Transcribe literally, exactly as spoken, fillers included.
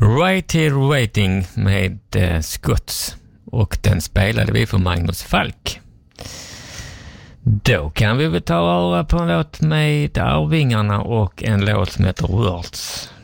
Right Here Waiting med eh, Scotts, och den spelade vi för Magnus Falk. Då kan vi väl ta öra på en låt med Arvingarna och en låt som heter Words.